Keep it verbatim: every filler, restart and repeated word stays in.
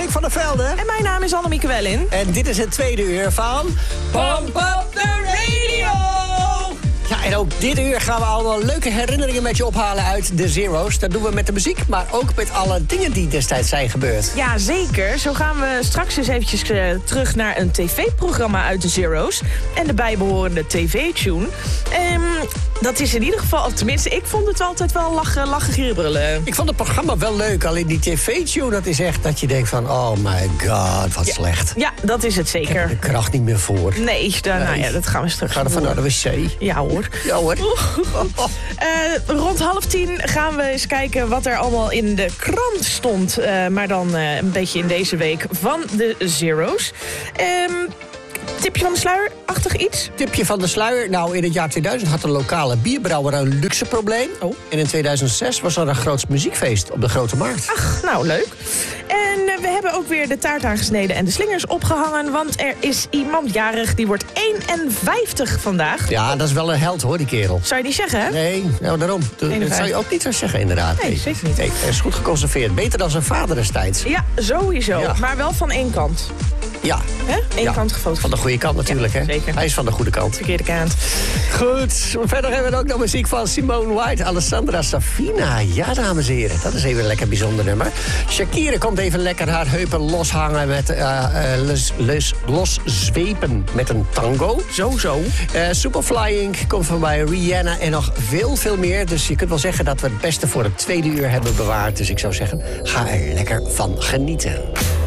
Nick van der Velde. En mijn naam is Annemieke Wellin. En dit is het tweede uur van... Pump Up The Radio! Ja, en ook dit uur gaan we allemaal leuke herinneringen met je ophalen uit de Zero's. Dat doen we met de muziek, maar ook met alle dingen die destijds zijn gebeurd. Ja, zeker. Zo gaan we straks eens eventjes uh, terug naar een tv-programma uit de Zero's. En de bijbehorende tv-tune. Um, dat is in ieder geval, of tenminste, ik vond het altijd wel lachen, lachen griebrullen. Ik vond het programma wel leuk, alleen die tv-tune, dat is echt dat je denkt van... oh my god, wat ja. slecht. Ja, dat is het zeker. Ik heb er de kracht niet meer voor. Nee, daar, nee. Nou ja, dat gaan we straks Ga er van naar de wc. Ja hoor. Ja hoor. Uh, rond half tien gaan we eens kijken wat er allemaal in de krant stond. Uh, maar dan uh, een beetje in deze week van de Zero's. Um, tipje van de sluier-achtig iets? Tipje van de sluier. Nou, in het jaar tweeduizend had de lokale bierbrouwer een luxe probleem. Oh. En in tweeduizend zes was er een groot muziekfeest op de Grote Markt. Ach, nou leuk. En uh, we hebben ook weer de taart aangesneden en de slingers opgehangen. Want er is iemand jarig, die wordt eenenvijftig vandaag. Ja, dat is wel een held hoor, die kerel. Zou je niet zeggen, hè? Nee, nou daarom. Dat zou je ook niet zo zeggen, inderdaad. Nee, zeker niet. Nee, hij is goed geconserveerd. Beter dan zijn vader destijds. Ja, sowieso. Ja. Maar wel van één kant. Ja. Hè? Eén ja. kant gefotografeerd. Van de goede kant natuurlijk, ja, hè? Zeker. Hij is van de goede kant. Verkeerde kant. Goed. Verder hebben we ook nog muziek van Simone White, Alessandra Safina. Ja, dames en heren. Dat is even een lekker bijzonder nummer. Shakira komt even lekker haar heupen loshangen met uh, uh, les, les, los zwepen met een tango. Zo, zo. Uh, Superflying komt voorbij, Rihanna en nog veel, veel meer. Dus je kunt wel zeggen dat we het beste voor het tweede uur hebben bewaard. Dus ik zou zeggen, ga er lekker van genieten.